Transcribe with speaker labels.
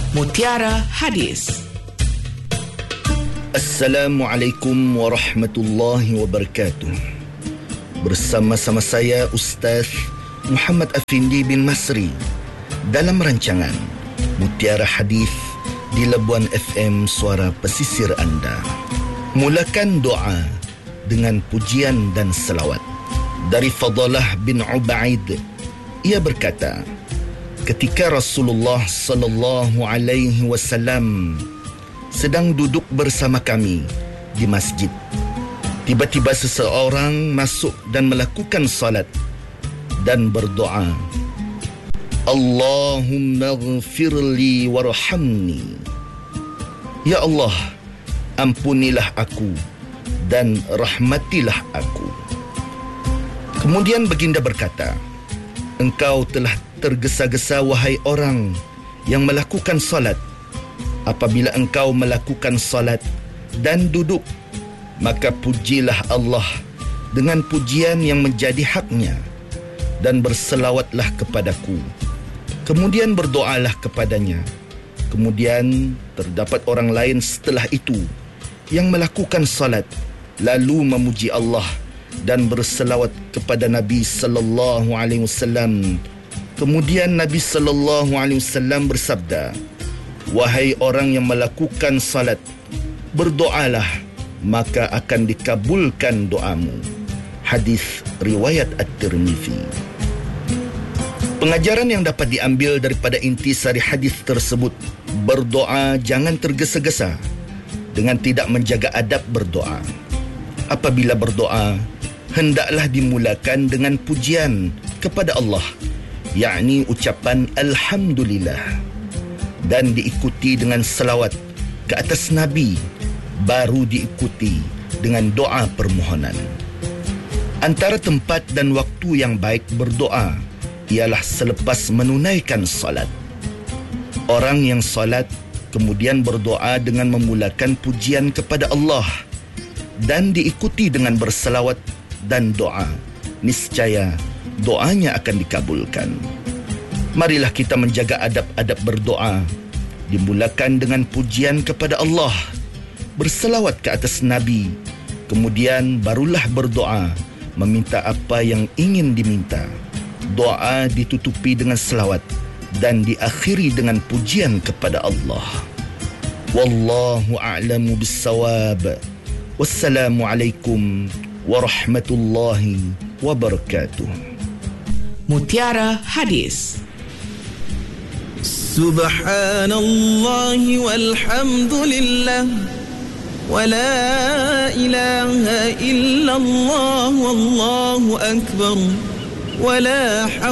Speaker 1: Mutiara Hadis.
Speaker 2: Assalamualaikum warahmatullahi wabarakatuh. Bersama-sama saya Ustaz Muhammad Afindi bin Masri dalam rancangan Mutiara Hadis di Labuan FM Suara Pesisir Anda. Mulakan doa dengan pujian dan selawat. Dari Fadalah bin Ubaid, ia berkata, ketika Rasulullah sallallahu alaihi wasallam sedang duduk bersama kami di masjid, tiba-tiba seseorang masuk dan melakukan salat dan berdoa, Allahumma ghfirli warhamni. Ya Allah, ampunilah aku dan rahmatilah aku. Kemudian baginda berkata, engkau telah tergesa-gesa wahai orang yang melakukan salat. Apabila engkau melakukan salat dan duduk, maka pujilah Allah dengan pujian yang menjadi haknya dan berselawatlah kepadaku. Kemudian berdoalah kepadanya. Kemudian terdapat orang lain setelah itu yang melakukan salat lalu memuji Allah dan berselawat kepada Nabi sallallahu alaihi wasallam. Kemudian Nabi sallallahu alaihi wasallam bersabda, wahai orang yang melakukan salat, berdoalah maka akan dikabulkan doamu. Hadis riwayat At-Tirmizi. Pengajaran yang dapat diambil daripada intisari hadis tersebut, berdoa jangan tergesa-gesa dengan tidak menjaga adab berdoa. Apabila berdoa, hendaklah dimulakan dengan pujian kepada Allah, yakni ucapan Alhamdulillah, dan diikuti dengan selawat ke atas Nabi, baru diikuti dengan doa permohonan. Antara tempat dan waktu yang baik berdoa ialah selepas menunaikan salat. Orang yang salat kemudian berdoa dengan memulakan pujian kepada Allah dan diikuti dengan berselawat dan doa, niscaya doanya akan dikabulkan. Marilah kita menjaga adab-adab berdoa, dimulakan dengan pujian kepada Allah, berselawat ke atas Nabi, kemudian barulah berdoa, meminta apa yang ingin diminta. Doa ditutupi dengan selawat dan diakhiri dengan pujian kepada Allah. Wallahu a'lamu bis-shawab. Wassalamualaikum warahmatullahi wabarakatuh.
Speaker 1: Mutiara Hadis.
Speaker 3: Subhanallah walhamdulillah wa la ilaha illallah wallahu akbar wa la